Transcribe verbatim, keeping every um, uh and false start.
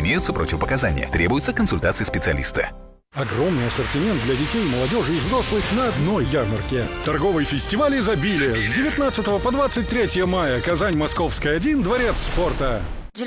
Имеются противопоказания. Требуется консультация специалиста. Огромный ассортимент для детей, молодежи и взрослых на одной ярмарке. Торговый фестиваль изобилия с девятнадцатого по двадцать третье мая. Казань, Московская, один, Дворец спорта.